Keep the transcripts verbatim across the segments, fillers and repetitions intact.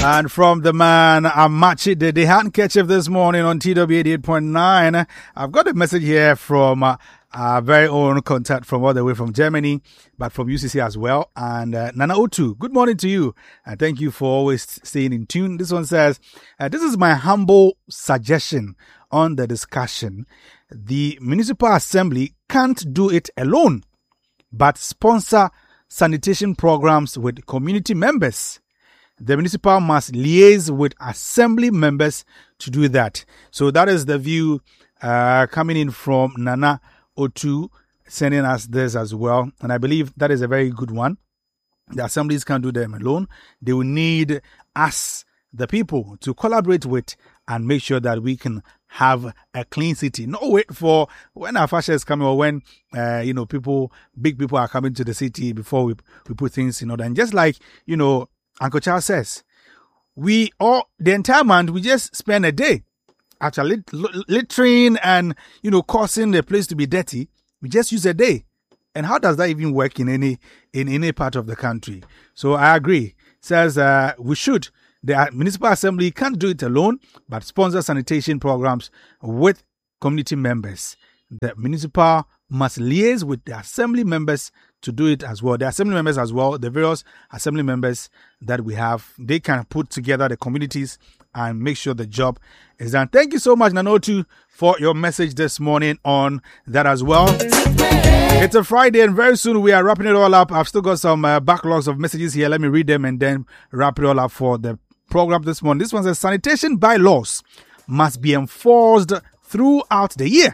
And from the man Amachi, the, the handkerchief this morning on T W eighty-eight point nine. I've got a message here from uh, our very own contact from all the way from Germany, but from U C C as well. And uh, Nana Otu, good morning to you. And thank you for always staying in tune. This one says, uh, this is my humble suggestion on the discussion. The Municipal Assembly can't do it alone, but sponsor sanitation programs with community members. The municipal must liaise with assembly members to do that. So that is the view uh, coming in from Nana Otu, sending us this as well. And I believe that is a very good one. The assemblies can't do them alone. They will need us, the people, to collaborate with and make sure that we can have a clean city. No wait for when our fashion is coming or when, uh, you know, people, big people are coming to the city before we, we put things in order. And just like, you know, Uncle Charles says, we all, the entire month, we just spend a day actually lit- littering and, you know, causing the place to be dirty. We just use a day. And how does that even work in any, in any part of the country? So I agree. Says, uh, we should, the municipal assembly can't do it alone, but sponsor sanitation programs with community members. The municipal must liaise with the assembly members to do it as well. The assembly members as well, the various assembly members that we have, they can put together the communities and make sure the job is done. Thank you so much, Nanotu, for your message this morning on that as well. It's a Friday and very soon we are wrapping it all up. I've still got some uh, backlogs of messages here. Let me read them and then wrap it all up for the program this morning. This one says, sanitation bylaws must be enforced throughout the year,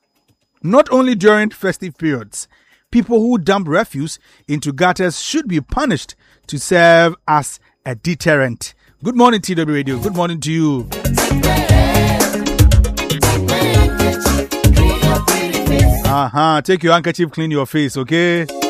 not only during festive periods. People who dump refuse into gutters should be punished to serve as a deterrent. Good morning, T W Radio. Good morning to you. Uh-huh. Take your handkerchief, clean your face, okay?